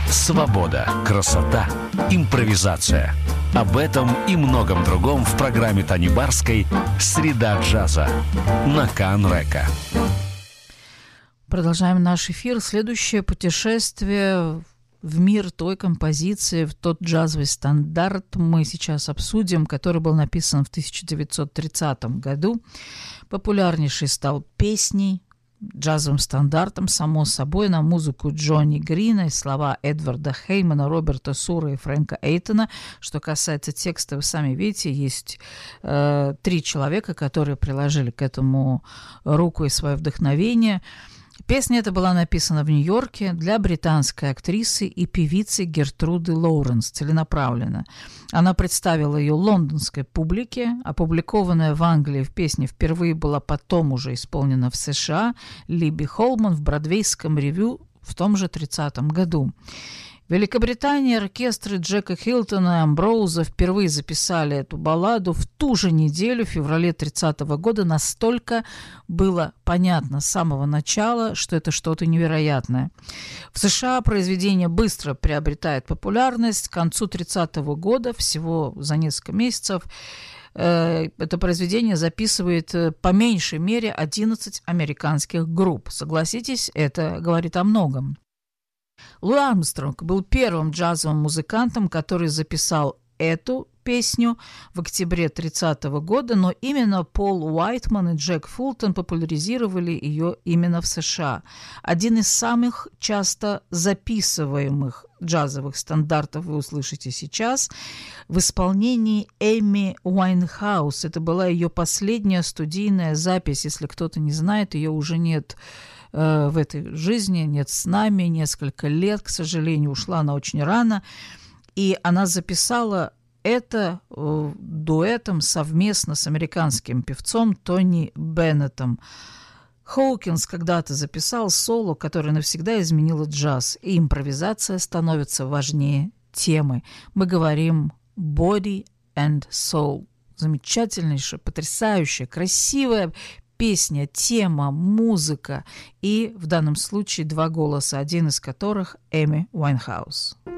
Свобода, красота, импровизация. Об этом и многом другом в программе Тани Барской «Среда джаза» на Кан-Река. Продолжаем наш эфир. Следующее путешествие в мир той композиции, в тот джазовый стандарт мы сейчас обсудим, который был написан в 1930 году. Популярнейший стал песней, джазовым стандартом, само собой, на музыку Джонни Грина и слова Эдварда Хеймана, Роберта Сура и Фрэнка Эйтона. Что касается текста, вы сами видите, есть 3 человека, которые приложили к этому руку и свое вдохновение. Песня эта была написана в Нью-Йорке для британской актрисы и певицы Гертруды Лоуренс целенаправленно. Она представила ее лондонской публике. Опубликованная в Англии в песне впервые была потом уже исполнена в США Либи Холман в бродвейском ревю в том же 30-м году. В Великобритании оркестры Джека Хилтона и Амброуза впервые записали эту балладу в ту же неделю, в феврале 30-го года. Настолько было понятно с самого начала, что это что-то невероятное. В США произведение быстро приобретает популярность. К концу 30-го года, всего за несколько месяцев, это произведение записывает по меньшей мере 11 американских групп. Согласитесь, это говорит о многом. Луи Армстронг был первым джазовым музыкантом, который записал эту песню в октябре 30-го года, но именно Пол Уайтман и Джек Фултон популяризировали ее именно в США. Один из самых часто записываемых джазовых стандартов вы услышите сейчас в исполнении Эми Уайнхаус. Это была ее последняя студийная запись. Если кто-то не знает, ее уже нет в этой жизни, нет с нами, несколько лет, к сожалению, ушла она очень рано, и она записала это дуэтом совместно с американским певцом Тони Беннетом. Хоукинс когда-то записал соло, которое навсегда изменило джаз, и импровизация становится важнее темы. Мы говорим «body and soul». Замечательнейшая, потрясающая, красивая песня, тема, музыка и в данном случае 2 голоса, один из которых Эми Уайнхаус.